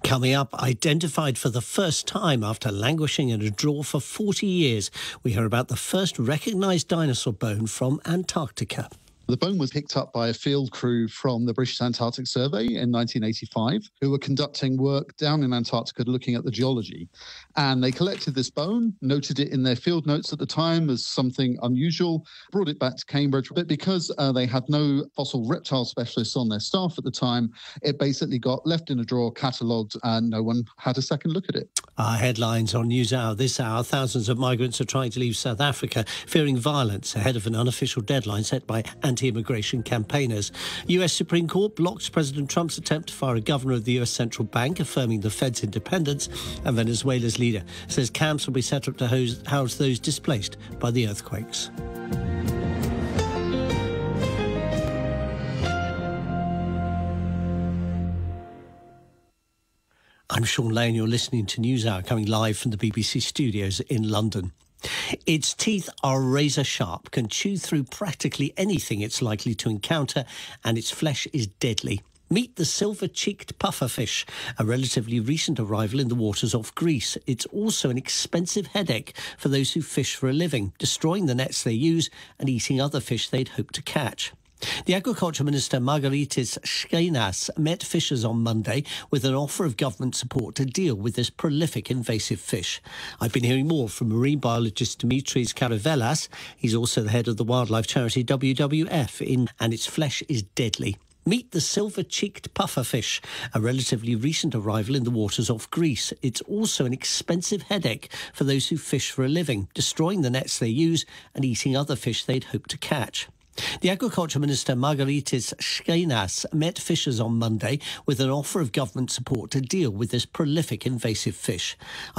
Coming up, identified for the first time after languishing in a drawer for 40 years, we hear about the first recognised dinosaur bone from Antarctica. The bone was picked up by a field crew from the British Antarctic Survey in 1985, who were conducting work down in Antarctica looking at the geology. And they collected this bone, noted it in their field notes at the time as something unusual, brought it back to Cambridge. But because they had no fossil reptile specialists on their staff at the time, it basically got left in a drawer, catalogued, and no one had a second look at it. Our headlines on NewsHour this hour: thousands of migrants are trying to leave South Africa, fearing violence ahead of an unofficial deadline set by anti-immigration campaigners. US Supreme Court blocks President Trump's attempt to fire a governor of the US Central Bank, affirming the Fed's independence. And Venezuela's leader says camps will be set up to house those displaced by the earthquakes. I'm Sean Lane. You're listening to NewsHour, coming live from the BBC studios in London. Its teeth are razor sharp, can chew through practically anything it's likely to encounter, and its flesh is deadly. Meet the silver-cheeked pufferfish, a relatively recent arrival in the waters off Greece. It's also an expensive headache for those who fish for a living, destroying the nets they use and eating other fish they'd hoped to catch. The Agriculture Minister Margaritis Skenas met fishers on Monday with an offer of government support to deal with this prolific invasive fish. I've been hearing more from marine biologist Dimitris Karavelas. He's also the head of the wildlife charity WWF, and its flesh is deadly. Meet the silver-cheeked pufferfish, a relatively recent arrival in the waters off Greece. It's also an expensive headache for those who fish for a living, destroying the nets they use and eating other fish they'd hoped to catch. The Agriculture Minister Margaritis Skenas met fishers on Monday with an offer of government support to deal with this prolific invasive fish.